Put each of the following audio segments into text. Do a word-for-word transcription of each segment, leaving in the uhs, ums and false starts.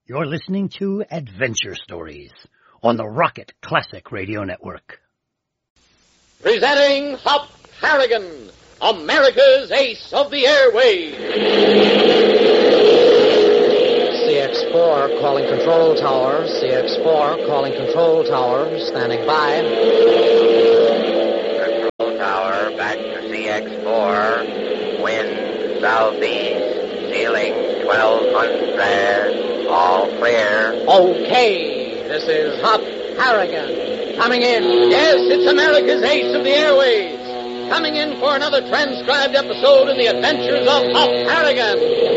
You're listening to Adventure Stories on the Rocket Classic Radio Network. Presenting Hop Harrigan, America's Ace of the Airways. C X four calling control tower. C X four calling control tower. Standing by. Control tower, back to C X four. Wind southeast. Ceiling twelve hundred. All clear. Okay, this is Hop Harrigan. Coming in. Yes, it's America's Ace of the Airways. Coming in for another transcribed episode in the adventures of Hop Harrigan.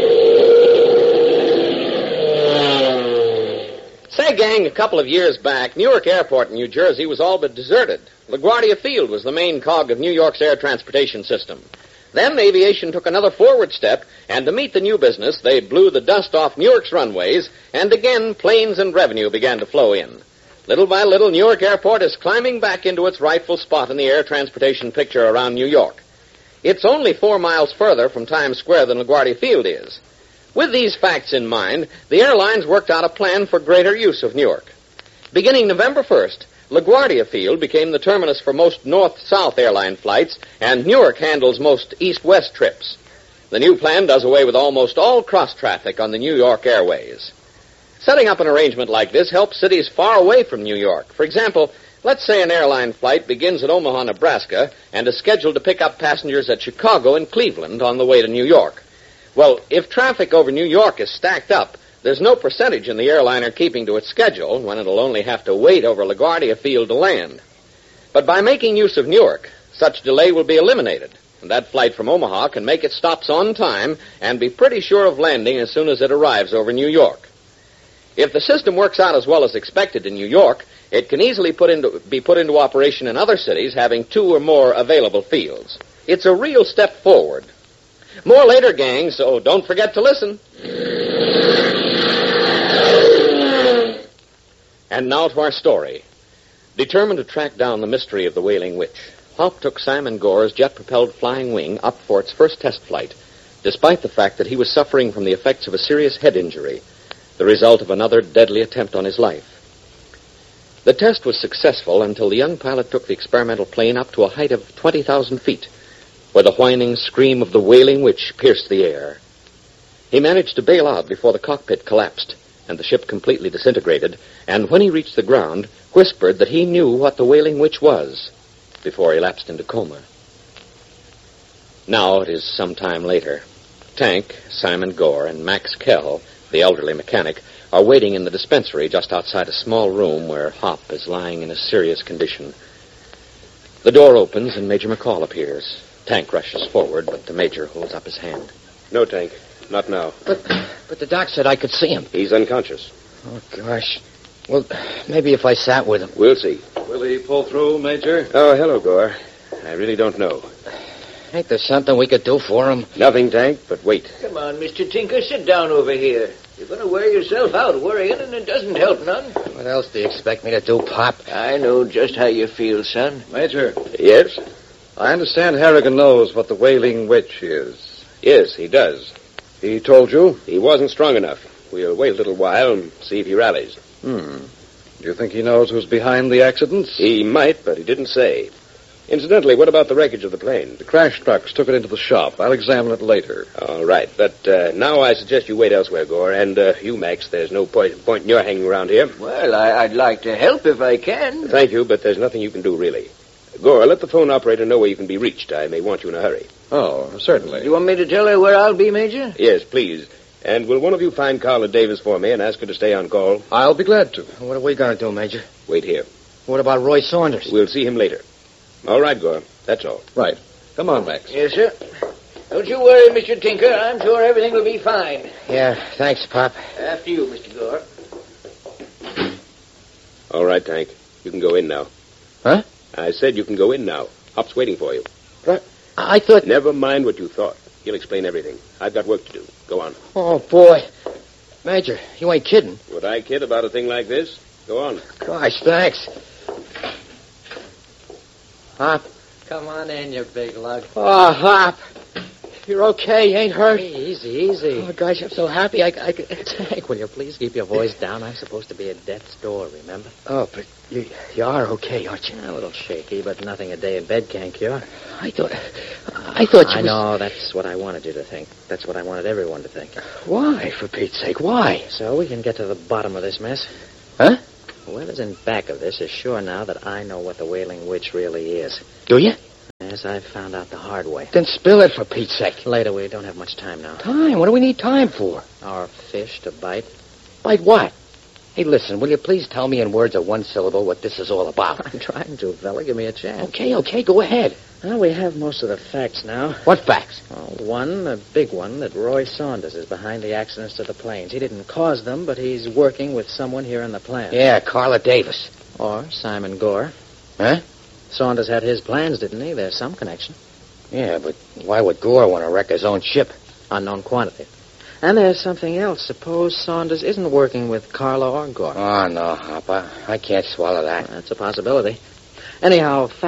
Say, gang, a couple of years back, Newark Airport in New Jersey was all but deserted. LaGuardia Field was the main cog of New York's air transportation system. Then aviation took another forward step, and to meet the new business, they blew the dust off Newark's runways, and again planes and revenue began to flow in. Little by little, Newark Airport is climbing back into its rightful spot in the air transportation picture around New York. It's only four miles further from Times Square than LaGuardia Field is. With these facts in mind, the airlines worked out a plan for greater use of Newark. Beginning November first, LaGuardia Field became the terminus for most north-south airline flights, and Newark handles most east-west trips. The new plan does away with almost all cross-traffic on the New York airways. Setting up an arrangement like this helps cities far away from New York. For example, let's say an airline flight begins at Omaha, Nebraska, and is scheduled to pick up passengers at Chicago and Cleveland on the way to New York. Well, if traffic over New York is stacked up, there's no percentage in the airliner keeping to its schedule when it'll only have to wait over LaGuardia Field to land. But by making use of Newark, such delay will be eliminated, and that flight from Omaha can make its stops on time and be pretty sure of landing as soon as it arrives over New York. If the system works out as well as expected in New York, it can easily put into, be put into operation in other cities having two or more available fields. It's a real step forward. More later, gang, so don't forget to listen. And now to our story. Determined to track down the mystery of the Wailing Witch, Hop took Simon Gore's jet-propelled flying wing up for its first test flight, despite the fact that he was suffering from the effects of a serious head injury, the result of another deadly attempt on his life. The test was successful until the young pilot took the experimental plane up to a height of twenty thousand feet, where the whining scream of the Wailing Witch pierced the air. He managed to bail out before the cockpit collapsed and the ship completely disintegrated, and when he reached the ground, whispered that he knew what the Wailing Witch was before he lapsed into coma. Now it is some time later. Tank, Simon Gore, and Max Kell, the elderly mechanic, are waiting in the dispensary just outside a small room where Hop is lying in a serious condition. The door opens and Major McCall appears. Tank rushes forward, but the Major holds up his hand. No, Tank. Not now. But but the doc said I could see him. He's unconscious. Oh, gosh. Well, maybe if I sat with him. We'll see. Will he pull through, Major? Oh, hello, Gore. I really don't know. Ain't there something we could do for him? Nothing, Tank, but wait. Come on, Mister Tinker, sit down over here. You're going to wear yourself out worrying, and it doesn't help none. What else do you expect me to do, Pop? I know just how you feel, son. Major. Yes? I understand Harrigan knows what the Wailing Witch is. Yes, he does. He told you? He wasn't strong enough. We'll wait a little while and see if he rallies. Hmm. Do you think he knows who's behind the accidents? He might, but he didn't say. Incidentally, what about the wreckage of the plane? The crash trucks took it into the shop. I'll examine it later. All right, but uh, now I suggest you wait elsewhere, Gore. And uh, you, Max, there's no point, point in your hanging around here. Well, I, I'd like to help if I can. Thank you, but there's nothing you can do, really. Gore, let the phone operator know where you can be reached. I may want you in a hurry. Oh, certainly. You want me to tell her where I'll be, Major? Yes, please. And will one of you find Carla Davis for me and ask her to stay on call? I'll be glad to. What are we going to do, Major? Wait here. What about Roy Saunders? We'll see him later. All right, Gore. That's all. Right. Come on, Max. Yes, sir. Don't you worry, Mister Tinker. I'm sure everything will be fine. Yeah, thanks, Pop. After you, Mister Gore. All right, Tank. You can go in now. Huh? I said you can go in now. Hop's waiting for you. But I thought... Never mind what you thought. He'll explain everything. I've got work to do. Go on. Oh, boy. Major, you ain't kidding. Would I kid about a thing like this? Go on. Gosh, thanks. Hop. Come on in, you big lug. Oh, Hop. You're okay. You ain't hurt. Hey, easy, easy. Oh, gosh, I'm so happy. I, I could... Hank, will you please keep your voice down? I'm supposed to be at death's door, remember? Oh, but you, you are okay, aren't you? A little shaky, but nothing a day in bed can't cure. I thought... I thought you I was... know. That's what I wanted you to think. That's what I wanted everyone to think. Why, for Pete's sake? Why? So we can get to the bottom of this mess. Huh? Whoever's in back of this is sure now that I know what the Wailing Witch really is. Do you? Yes, I found out the hard way. Then spill it, for Pete's sake. Later, we don't have much time now. Time? What do we need time for? Our fish to bite. Bite what? Hey, listen, will you please tell me in words of one syllable what this is all about? I'm trying to, fella. Give me a chance. Okay, okay, go ahead. Well, we have most of the facts now. What facts? Oh, one, a big one, that Roy Saunders is behind the accidents to the planes. He didn't cause them, but he's working with someone here in the plant. Yeah, Carla Davis. Or Simon Gore. Huh? Saunders had his plans, didn't he? There's some connection. Yeah, but why would Gore want to wreck his own ship? Unknown quantity. And there's something else. Suppose Saunders isn't working with Carla or Gore. Oh, no, Hopper. I can't swallow that. That's a possibility. Anyhow,